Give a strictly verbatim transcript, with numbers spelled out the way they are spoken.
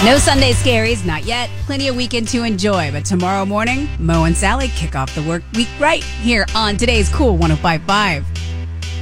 No Sunday scaries, not yet. Plenty of weekend to enjoy. But tomorrow morning, Mo and Sally kick off the work week right here on today's Cool one oh five point five.